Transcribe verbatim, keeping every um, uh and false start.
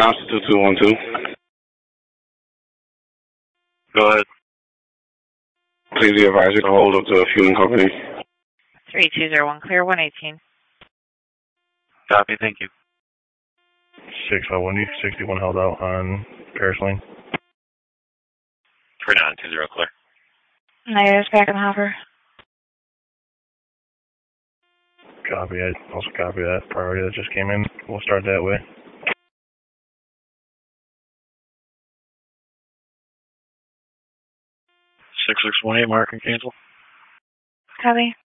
Altitude two one two. Go ahead. Please be advised to hold up to a fueling company. three two zero one, clear one eighteen. Copy, thank you. six five one, sixty-one held out on Paris Lane. three nine two zero, clear. Negative, back in the hopper. Copy, I also copy that priority that just came in. We'll start that way. six six one eight, mark and cancel. Copy.